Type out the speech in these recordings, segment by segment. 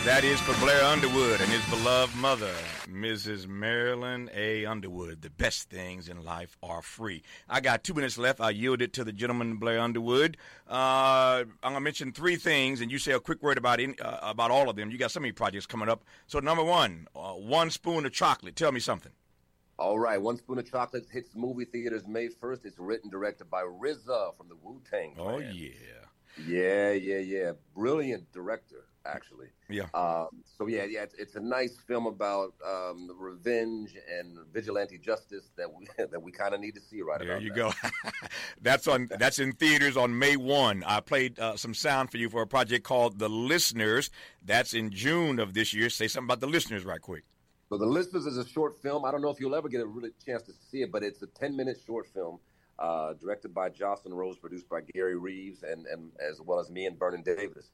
That is for Blair Underwood and his beloved mother, Mrs. Marilyn A. Underwood. The best things in life are free. I got 2 minutes left. I yield it to the gentleman, Blair Underwood. I'm going to mention 3 things, and you say a quick word about all of them. You got so many projects coming up. So, number 1, One Spoon of Chocolate. Tell me something. All right, One Spoon of Chocolate hits movie theaters May 1st. It's written, directed by RZA from the Wu-Tang Clan. Oh, yeah. Yeah. Brilliant director, actually. Yeah. It's a nice film about revenge and vigilante justice that we kind of need to see right there about. There you go. That's in theaters on May 1. I played some sound for you for a project called The Listeners. That's in June of this year. Say something about The Listeners right quick. So The Listeners is a short film. I don't know if you'll ever get a really chance to see it, but it's a 10-minute short film directed by Jocelyn Rose, produced by Gary Reeves, and as well as me and Vernon Davis.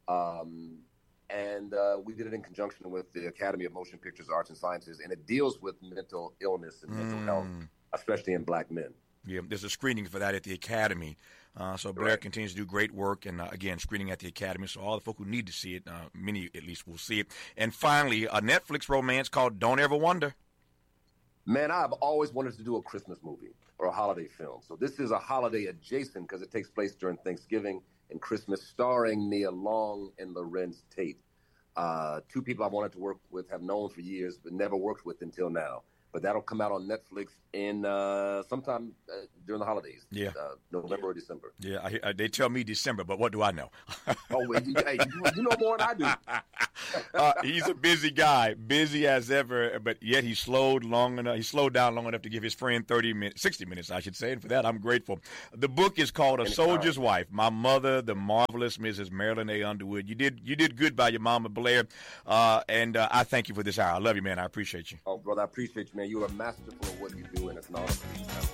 We did it in conjunction with the Academy of Motion Pictures Arts and Sciences, and it deals with mental illness and mental health, especially in black men. Yeah, there's a screening for that at the Academy. So Blair continues to do great work, and again, screening at the Academy. So all the folk who need to see it, many at least will see it. And finally, a Netflix romance called Don't Ever Wonder. Man, I've always wanted to do a Christmas movie or a holiday film. So this is a holiday adjacent because it takes place during Thanksgiving and Christmas, starring Nia Long and Lorenz Tate. 2 people I wanted to work with, have known for years, but never worked with until now. But that'll come out on Netflix in sometime during the holidays, November or December. Yeah, they tell me December, but what do I know? You know more than I do. He's a busy guy, busy as ever, but yet he slowed down long enough to give his friend 60 minutes, I should say, and for that I'm grateful. The book is called A Soldier's Wife, My Mother, the Marvelous Mrs. Marilyn A. Underwood. You did good by your mama, Blair, and I thank you for this hour. I love you, man. I appreciate you. Oh, brother, I appreciate you, man. You are masterful at what you do, and it's an honor for me.